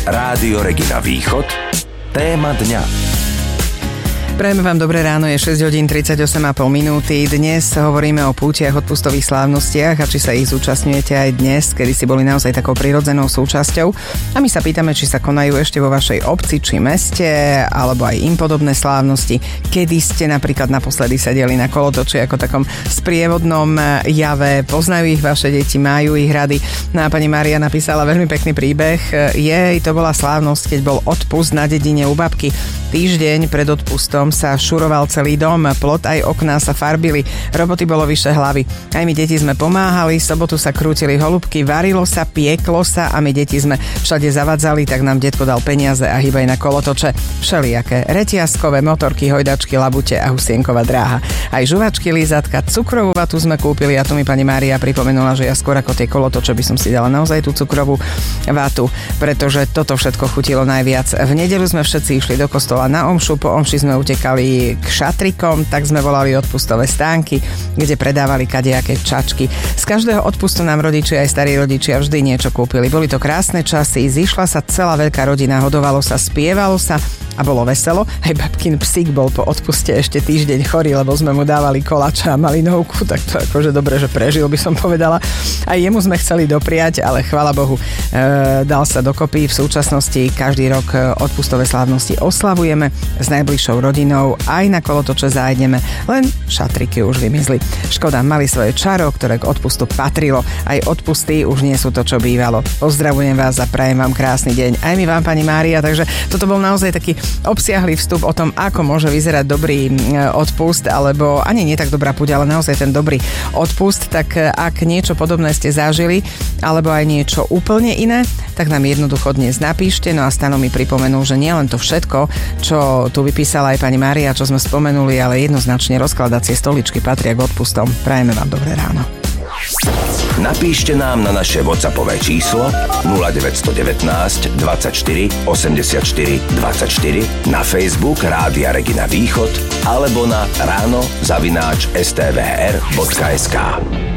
Rádio Regina Východ. Téma dňa. Prajeme vám dobré ráno, je 6 hodín 38,5 minúty. Dnes hovoríme o pútiach, odpustových slávnostiach a či sa ich zúčastňujete aj dnes, kedy si boli naozaj takou prirodzenou súčasťou. A my sa pýtame, či sa konajú ešte vo vašej obci či meste, alebo aj im podobné slávnosti. Kedy ste napríklad naposledy sedeli na kolotoči ako takom sprievodnom jave, poznajú ich vaše deti, majú ich rady. No a pani Mária napísala veľmi pekný príbeh. Jej, to bola slávnosť, keď bol odpust na dedine u babky. Týždeň pred odpustom sa šuroval celý dom, plot aj okná sa farbili, roboty bolo vyše hlavy. Aj my deti sme pomáhali, sobotu sa krútili holubky, varilo sa, pieklo sa a my deti sme všade zavadzali, tak nám detko dal peniaze a hýbaj na kolotoče. Všelijaké reťazkové, motorky, hojdačky, labute a husienková dráha. Aj žuvačky, lízatka, cukrovú vatu sme kúpili a tu mi pani Mária pripomenula, že ja skôr ako tie kolotoče by som si dala naozaj tú cukrovú vatu, pretože toto všetko chutilo najviac. V nedeľu sme všetci išli do kostola na omšu, po omši sme utekali k šatrikom, tak sme volali odpustové stánky, kde predávali kadejaké čačky. Z každého odpustu nám rodičia aj starí rodičia vždy niečo kúpili. Boli to krásne časy, zišla sa celá veľká rodina, hodovalo sa, spievalo sa a bolo veselo. Aj babkin psík bol po odpuste ešte týždeň chorý, lebo sme mu dávali koláča a malinovku, tak to akože dobre, že prežil, by som povedala. Aj jemu sme chceli dopriať, ale chvála Bohu, dal sa dokopy. V súčasnosti každý rok odpustové slávnosti oslavujeme s najbližšou rodinou, aj na kolotoče zájdeme, len šatriky už vymizli. Škoda, mali svoje čaro, ktoré k odpustu patrilo. Aj odpusty už nie sú to, čo bývalo. Pozdravujem vás a prajem vám krásny deň. Aj my vám, pani Mária, takže toto bol naozaj taký obsiahly vstup o tom, ako môže vyzerať dobrý odpust, alebo ani nie tak dobrá púť, ale naozaj ten dobrý odpust. Tak ak niečo podobné ste zažili, alebo aj niečo úplne iné, tak nám jednoducho dnes napíšte. No a Stano mi pripomenul, že nielen to všetko, čo tu vypísala aj pani Mária, čo sme spomenuli, ale jednoznačne rozkladacie stoličky patria k odpustom. Prajeme vám dobré ráno. Napíšte nám na naše WhatsAppové číslo 0919 24 84 24, na Facebook Rádia Regina Východ alebo na ráno@stvr.sk.